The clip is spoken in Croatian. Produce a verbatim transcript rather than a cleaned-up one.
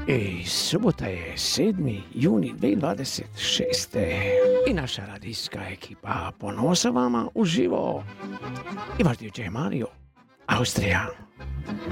I subota je sedmi juni dvije tisuće dvadeset šeste. I naša radijska ekipa ponosa vama uživo. I vaš D J Mario, Austrija.